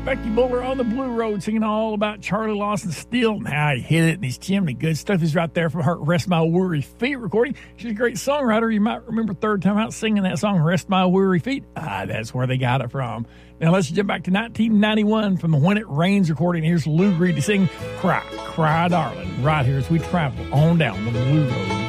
Becky Buller on the Blue Road singing all about Charlie Lawson Steel and how he hit it and his chimney. Good stuff is right there from her Rest My Weary Feet recording. She's a great songwriter. You might remember Third Time Out singing that song, Rest My Weary Feet. That's where they got it from. Now let's jump back to 1991 from the When It Rains recording. Here's Lou Reed to sing Cry, Cry, Darling, right here as we travel on down the Blue Road.